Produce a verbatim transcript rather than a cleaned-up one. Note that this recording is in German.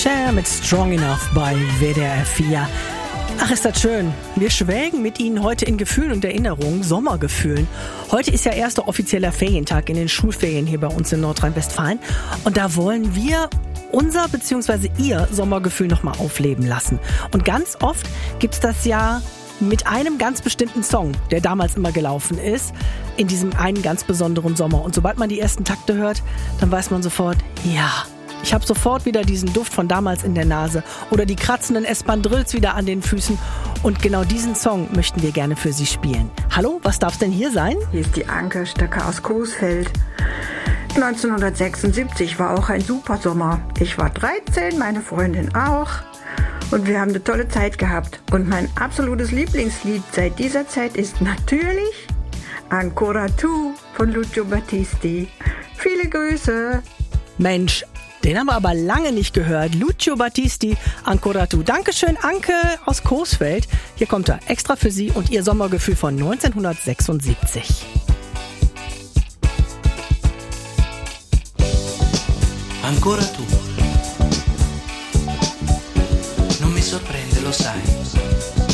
Cher mit Strong Enough bei W D R vier. Ach, ist das schön. Wir schwelgen mit Ihnen heute in Gefühlen und Erinnerungen, Sommergefühlen. Heute ist ja erster offizieller Ferientag in den Schulferien hier bei uns in Nordrhein-Westfalen. Und da wollen wir unser bzw. Ihr Sommergefühl nochmal aufleben lassen. Und ganz oft gibt's das ja mit einem ganz bestimmten Song, der damals immer gelaufen ist, in diesem einen ganz besonderen Sommer. Und sobald man die ersten Takte hört, dann weiß man sofort, ja, ich habe sofort wieder diesen Duft von damals in der Nase oder die kratzenden S-Bahn-Drills wieder an den Füßen. Und genau diesen Song möchten wir gerne für Sie spielen. Hallo, was darf's denn hier sein? Hier ist die Anke Stöcker aus Coesfeld. neunzehnhundertsechsundsiebzig war auch ein super Sommer. Ich war dreizehn, meine Freundin auch. Und wir haben eine tolle Zeit gehabt. Und mein absolutes Lieblingslied seit dieser Zeit ist natürlich Ancora Tu von Lucio Battisti. Viele Grüße. Mensch, den haben wir aber lange nicht gehört. Lucio Battisti, Ancora Tu. Dankeschön, Anke aus Coesfeld. Hier kommt er, extra für Sie und Ihr Sommergefühl von neunzehnhundertsechsundsiebzig. Ancora tu, non mi sorprende, lo sai,